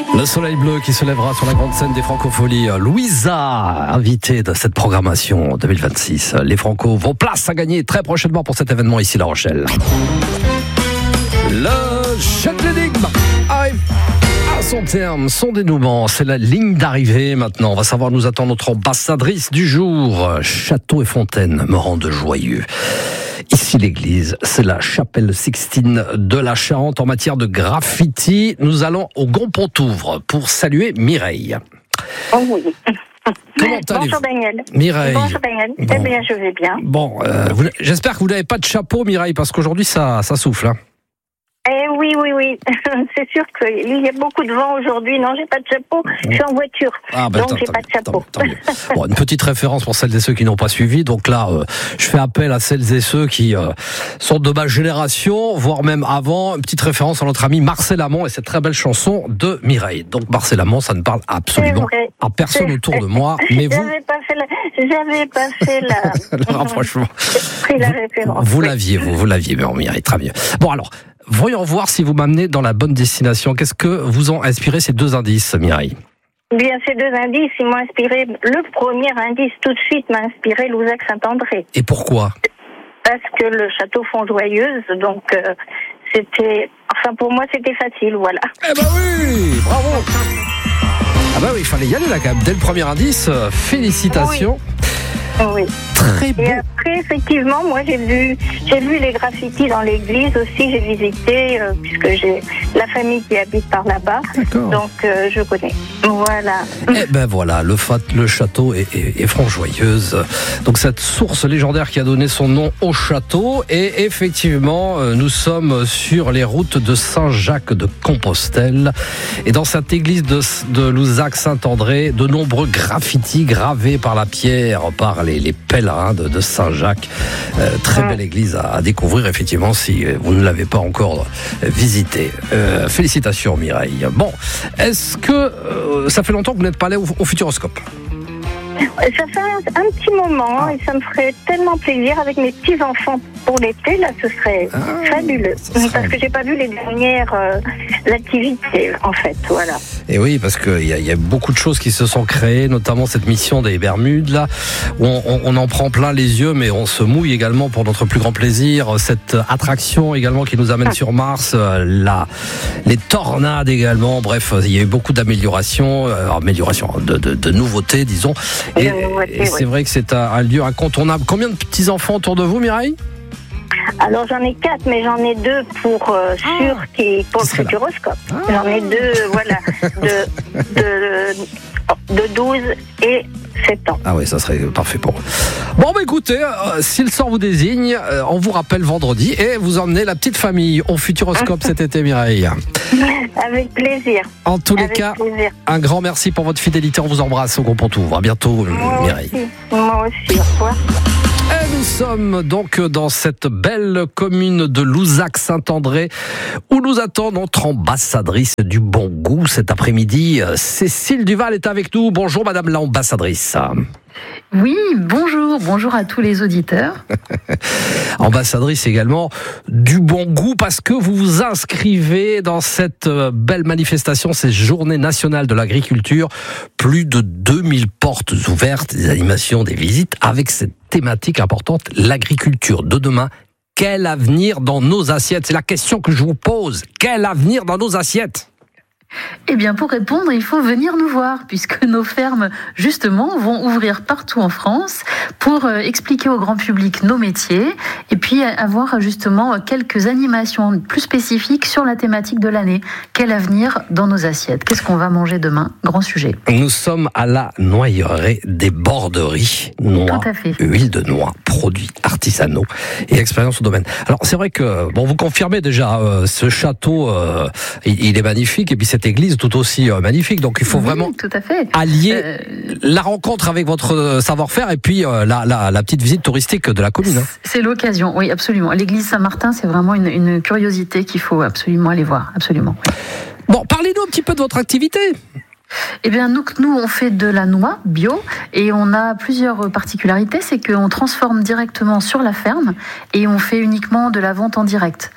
Le soleil bleu qui se lèvera sur la grande scène des Francopholies. Louisa, invitée de cette programmation 2026. Les Francos vont place à gagner très prochainement pour cet événement ici à La Rochelle. Le jeu de l'énigme arrive à son terme, son dénouement. C'est la ligne d'arrivée maintenant. On va savoir nous attend notre ambassadrice du jour. Château et fontaines me rendent joyeux. Ici l'église, c'est la chapelle Sixtine de la Charente. En matière de graffiti, nous allons au Gond-Pontouvre pour saluer Mireille. Oh oui. Comment allez-vous ? Bonjour Daniel. Mireille. Bonjour Daniel. Bon. Eh bien, je vais bien. Bon, j'espère que vous n'avez pas de chapeau, Mireille, parce qu'aujourd'hui ça souffle. Hein. Eh oui. C'est sûr qu'il y a beaucoup de vent aujourd'hui. Non, j'ai pas de chapeau. Je suis en voiture. Donc j'ai pas de chapeau. Tant mieux. Bon, une petite référence pour celles et ceux qui n'ont pas suivi. Donc là, je fais appel à celles et ceux qui sont de ma génération, voire même avant. Une petite référence à notre ami Marcel Amont et cette très belle chanson de Mireille. Donc Marcel Amont, ça ne parle absolument à personne autour de moi. Mais vous... J'avais pas fait la... le rapprochement. Pris la référence. Vous l'aviez, mais Mireille, très bien. Bon alors, voyons voir si vous m'amenez dans la bonne destination. Qu'est-ce que vous ont inspiré ces deux indices, Mireille ? Bien, ces deux indices, ils m'ont inspiré. Le premier indice, tout de suite, m'a inspiré Louzac-Saint-André. Et pourquoi ? Parce que le château Font-Joyeuse, donc c'était... Enfin, pour moi, c'était facile, voilà. Eh ben oui, bravo. Ah bah oui, il fallait y aller là quand même. Dès le premier indice, félicitations. Oui. Très beau. Et après, effectivement, moi j'ai vu les graffitis dans l'église aussi. J'ai visité puisque j'ai la famille qui habite par là-bas. D'accord. Donc je connais. Voilà. Eh ben voilà, le château est Font-Joyeuse. Donc cette source légendaire qui a donné son nom au château. Et effectivement, nous sommes sur les routes de Saint-Jacques de Compostelle. Et dans cette église de Louzac-Saint-André, de nombreux graffitis gravés par la pierre, par les pèlerins de Saint-Jacques. Très belle église à découvrir, effectivement, si vous ne l'avez pas encore visitée. Félicitations, Mireille. Bon, est-ce que ça fait longtemps que vous n'êtes pas allé au Futuroscope ? Ça fait un petit moment et ça me ferait tellement plaisir avec mes petits-enfants pour l'été. Là, ce serait fabuleux. Parce que j'ai pas vu les dernières activités, en fait. Voilà. Et oui, parce qu'il y a beaucoup de choses qui se sont créées, notamment cette mission des Bermudes, là, où on en prend plein les yeux, mais on se mouille également pour notre plus grand plaisir. Cette attraction également qui nous amène sur Mars, les tornades également. Bref, il y a eu beaucoup d'améliorations, de nouveautés, disons. Et c'est vrai que c'est un lieu incontournable. Combien de petits-enfants autour de vous, Mireille ? Alors j'en ai 4, mais j'en ai 2 pour le Futuroscope. J'en ai 2, voilà, de 12 et 7 ans. Ah oui, ça serait parfait pour eux. Bon, bah écoutez, si le sort vous désigne, on vous rappelle vendredi et vous emmenez la petite famille au Futuroscope cet été, Mireille. Avec plaisir. En tous les cas, un grand merci pour votre fidélité. On vous embrasse au Gond-Pontouvre. À bientôt, Mireille. Moi aussi, au revoir. Et nous sommes donc dans cette belle commune de Louzac-Saint-André où nous attend notre ambassadrice du bon goût cet après-midi. Cécile Duval est avec nous. Bonjour Madame l'ambassadrice. Oui, bonjour à tous les auditeurs. Ambassadrice également du bon goût parce que vous vous inscrivez dans cette belle manifestation, ces journées nationales de l'agriculture. Plus de 2000 portes ouvertes, des animations, des visites avec cette thématique importante, l'agriculture de demain. Quel avenir dans nos assiettes ? C'est la question que je vous pose. Quel avenir dans nos assiettes ? Eh bien, pour répondre, il faut venir nous voir, puisque nos fermes, justement, vont ouvrir partout en France pour expliquer au grand public nos métiers et puis avoir justement quelques animations plus spécifiques sur la thématique de l'année. Quel avenir dans nos assiettes ? Qu'est-ce qu'on va manger demain ? Grand sujet. Nous sommes à la noyerée des Borderies. Noix, huile de noix, produits artisanaux et expérience au domaine. Alors, c'est vrai que, vous confirmez déjà, ce château, il est magnifique et puis cette église tout aussi magnifique. Donc il faut vraiment allier la rencontre avec votre savoir-faire et puis la petite visite touristique de la commune. C'est l'occasion, oui, absolument. L'église Saint-Martin, c'est vraiment une curiosité qu'il faut absolument aller voir, absolument. Bon, parlez-nous un petit peu de votre activité. Eh bien, nous, on fait de la noix bio et on a plusieurs particularités. C'est qu'on transforme directement sur la ferme et on fait uniquement de la vente en direct.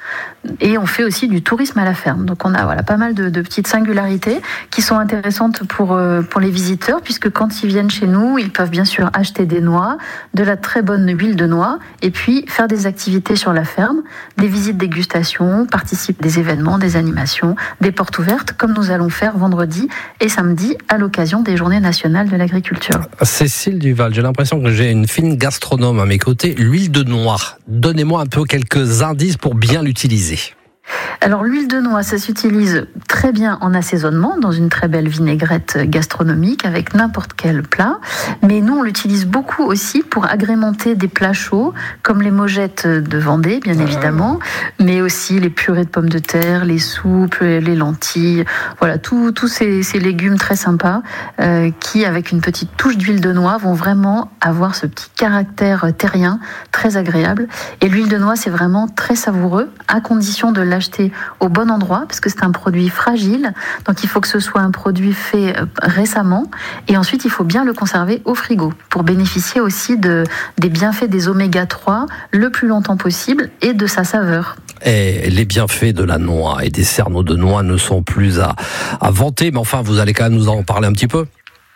Et on fait aussi du tourisme à la ferme. Donc on a pas mal de petites singularités qui sont intéressantes pour les visiteurs, puisque quand ils viennent chez nous, ils peuvent bien sûr acheter des noix, de la très bonne huile de noix, et puis faire des activités sur la ferme, des visites dégustation, participer à des événements, des animations, des portes ouvertes, comme nous allons faire vendredi et samedi à l'occasion des Journées nationales de l'agriculture. Cécile Duval, j'ai l'impression que j'ai une fine gastronome à mes côtés. L'huile de noix, donnez-moi un peu quelques indices pour bien l'utiliser. Alors l'huile de noix, ça s'utilise très bien en assaisonnement, dans une très belle vinaigrette gastronomique avec n'importe quel plat. Mais nous, on l'utilise beaucoup aussi pour agrémenter des plats chauds, comme les mogettes de Vendée, bien évidemment, mais aussi les purées de pommes de terre, les soupes, les lentilles, voilà, tous ces légumes très sympas qui, avec une petite touche d'huile de noix, vont vraiment avoir ce petit caractère terrien très agréable. Et l'huile de noix, c'est vraiment très savoureux, à condition de l'acheter au bon endroit, parce que c'est un produit fragile, donc il faut que ce soit un produit fait récemment, et ensuite il faut bien le conserver au frigo pour bénéficier aussi des bienfaits des oméga 3 le plus longtemps possible et de sa saveur. Et les bienfaits de la noix et des cerneaux de noix ne sont plus à vanter, mais enfin vous allez quand même nous en parler un petit peu.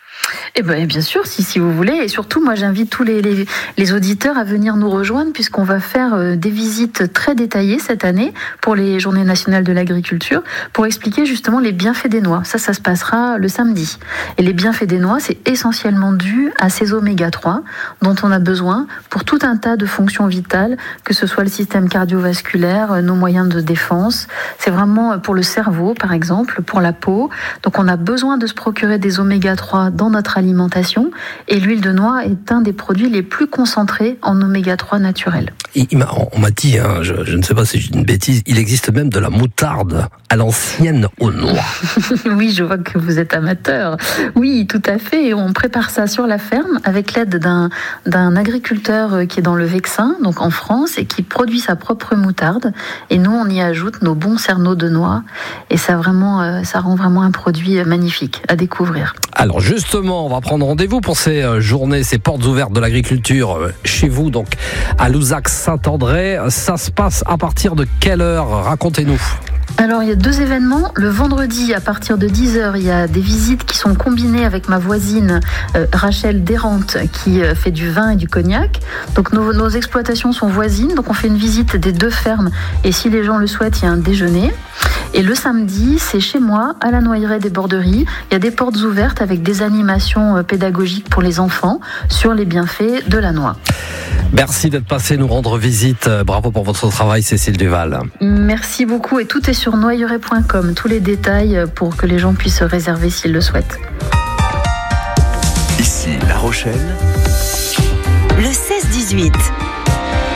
Eh bien sûr, si vous voulez. Et surtout, moi, j'invite tous les auditeurs à venir nous rejoindre, puisqu'on va faire des visites très détaillées cette année pour les Journées nationales de l'agriculture, pour expliquer justement les bienfaits des noix. Ça se passera le samedi. Et les bienfaits des noix, c'est essentiellement dû à ces oméga 3 dont on a besoin pour tout un tas de fonctions vitales, que ce soit le système cardiovasculaire, nos moyens de défense. C'est vraiment pour le cerveau, par exemple, pour la peau. Donc on a besoin de se procurer des oméga 3 dans notre alimentation, et l'huile de noix est un des produits les plus concentrés en oméga 3 naturels. On m'a dit, je ne sais pas si j'ai une bêtise, il existe même de la moutarde à l'ancienne aux noix. Oui, je vois que vous êtes amateur. Oui, tout à fait. On prépare ça sur la ferme avec l'aide d'un agriculteur qui est dans le Vexin, donc en France, et qui produit sa propre moutarde. Et nous, on y ajoute nos bons cerneaux de noix, et ça rend vraiment un produit magnifique à découvrir. Alors justement, on va prendre rendez-vous pour ces journées, ces portes ouvertes de l'agriculture chez vous, donc à Louzac-Saint-André. Ça se passe à partir de quelle heure ? Racontez-nous. Alors, il y a 2 événements. Le vendredi, à partir de 10h, il y a des visites qui sont combinées avec ma voisine Rachel Desrantes, qui fait du vin et du cognac. Donc, nos exploitations sont voisines. Donc, on fait une visite des 2 fermes. Et si les gens le souhaitent, il y a un déjeuner. Et le samedi, c'est chez moi, à la Noyeraie des Borderies. Il y a des portes ouvertes avec des animations pédagogiques pour les enfants sur les bienfaits de la noix. Merci d'être passé nous rendre visite. Bravo pour votre travail, Cécile Duval. Merci beaucoup. Et tout est sur noyeraie.com. Tous les détails pour que les gens puissent réserver s'ils le souhaitent. Ici, La Rochelle. Le 16-18.